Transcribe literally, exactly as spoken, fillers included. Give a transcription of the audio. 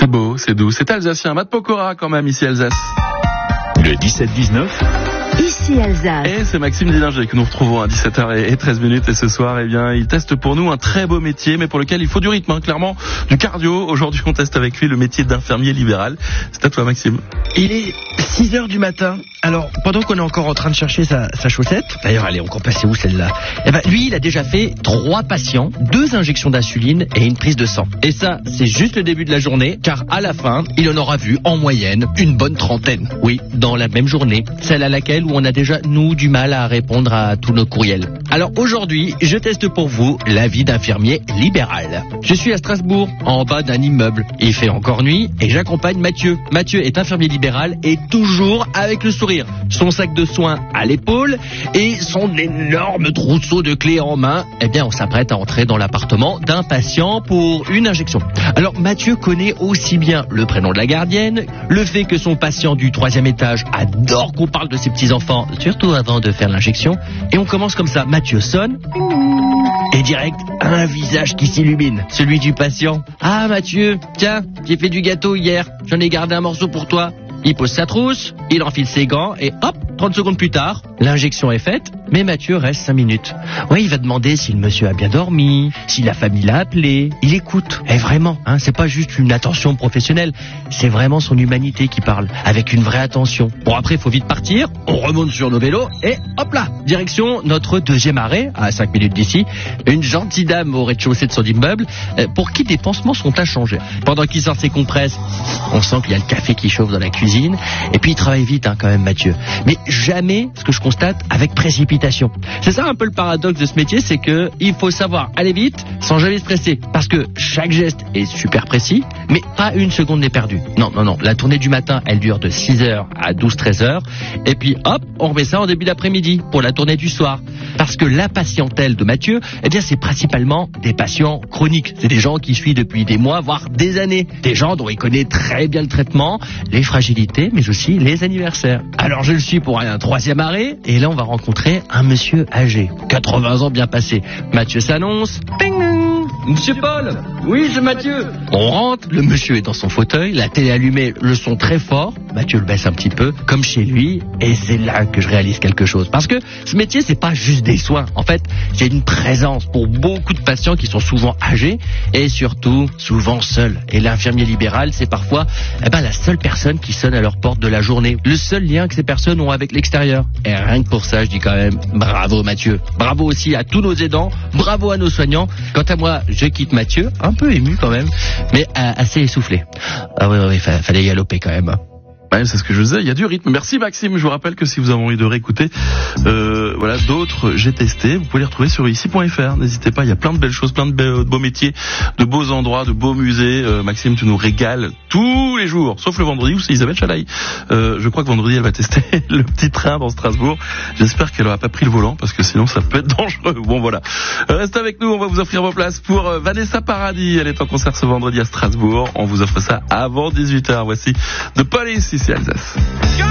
C'est beau, c'est doux, c'est alsacien. Matt Pokora quand même, ici Alsace. Le dix-sept dix-neuf. Ici Alsace. Et c'est Maxime Dillinger que nous retrouvons à dix-sept heures treize minutes. Et ce soir, eh bien, il teste pour nous un très beau métier, mais pour lequel il faut du rythme, hein, clairement, du cardio. Aujourd'hui, on teste avec lui le métier d'infirmier libéral. C'est à toi, Maxime. Il est six heures du matin. Alors, pendant qu'on est encore en train de chercher sa, sa chaussette, d'ailleurs, elle est encore passée où celle-là? Eh ben, lui, il a déjà fait trois patients, deux injections d'insuline et une prise de sang. Et ça, c'est juste le début de la journée, car à la fin, il en aura vu, en moyenne, une bonne trentaine. Oui, dans la même journée, celle à laquelle où on a déjà, nous, du mal à répondre à tous nos courriels. Alors aujourd'hui, je teste pour vous la vie d'infirmier libéral. Je suis à Strasbourg, en bas d'un immeuble. Il fait encore nuit et j'accompagne Mathieu. Mathieu est infirmier libéral et toujours avec le sourire. Son sac de soins à l'épaule et son énorme trousseau de clés en main. Eh bien, on s'apprête à entrer dans l'appartement d'un patient pour une injection. Alors Mathieu connaît aussi bien le prénom de la gardienne, le fait que son patient du troisième étage adore qu'on parle de ses petits-enfants, surtout avant de faire l'injection. Et on commence comme ça. Mathieu sonne et direct, un visage qui s'illumine, celui du patient. Ah Mathieu, tiens, j'ai fait du gâteau hier, j'en ai gardé un morceau pour toi. Il pose sa trousse, il enfile ses gants et hop, trente secondes plus tard, l'injection est faite, mais Mathieu reste cinq minutes. Oui, il va demander si le monsieur a bien dormi, si la famille l'a appelé. Il écoute. Et vraiment, hein, c'est pas juste une attention professionnelle, c'est vraiment son humanité qui parle, avec une vraie attention. Bon, après, il faut vite partir, on remonte sur nos vélos et hop là, direction notre deuxième arrêt, à cinq minutes d'ici, une gentille dame au rez-de-chaussée de son immeuble, pour qui des pansements sont inchangés. Pendant qu'il sort ses compresses, on sent qu'il y a le café qui chauffe dans la cuisine. Et puis il travaille vite hein, quand même Mathieu. Mais jamais, ce que je constate, avec précipitation. C'est ça un peu le paradoxe de ce métier, c'est que il faut savoir aller vite sans jamais stresser. Parce que chaque geste est super précis, mais pas une seconde n'est perdue. Non, non, non. La tournée du matin, elle dure de six heures à douze treize heures. Et puis hop, on remet ça en début d'après-midi pour la tournée du soir. Parce que la patientèle de Mathieu, eh bien c'est principalement des patients chroniques. C'est des gens qui suivent depuis des mois, voire des années. Des gens dont il connaît très bien le traitement, les fragilités, mais aussi les anniversaires. Alors je le suis pour un troisième arrêt, et là on va rencontrer un monsieur âgé, quatre-vingts ans bien passé. Mathieu s'annonce. Ping, Monsieur Paul. Oui, c'est Mathieu. On rentre, le monsieur est dans son fauteuil, la télé allumée, le son très fort. Mathieu le baisse un petit peu, comme chez lui, et c'est là que je réalise quelque chose. Parce que ce métier, c'est pas juste des soins. En fait, c'est une présence pour beaucoup de patients qui sont souvent âgés, et surtout, souvent seuls. Et l'infirmier libéral, c'est parfois eh ben, la seule personne qui sonne à leur porte de la journée. Le seul lien que ces personnes ont avec l'extérieur. Et rien que pour ça, je dis quand même, bravo Mathieu. Bravo aussi à tous nos aidants, bravo à nos soignants. Quant à moi, je quitte Mathieu, un peu ému quand même, mais euh, assez essoufflé. Ah oui, oui, oui, fallait galoper quand même. Ouais, c'est ce que je disais, il y a du rythme. Merci Maxime, je vous rappelle que si vous avez envie de réécouter euh, voilà, d'autres j'ai testé, vous pouvez les retrouver sur ici point f r. N'hésitez pas, il y a plein de belles choses, plein de, be- de beaux métiers, de beaux endroits, de beaux musées. Euh, Maxime, tu nous régales tous les jours, sauf le vendredi où c'est Isabelle Chalaï. Euh, je crois que vendredi elle va tester le petit train dans Strasbourg. J'espère qu'elle n'aura pas pris le volant parce que sinon ça peut être dangereux. Bon voilà, restez avec nous, on va vous offrir vos places pour euh, Vanessa Paradis. Elle est en concert ce vendredi à Strasbourg. On vous offre ça avant dix-huit heures. Voici The Police ici à Alsace.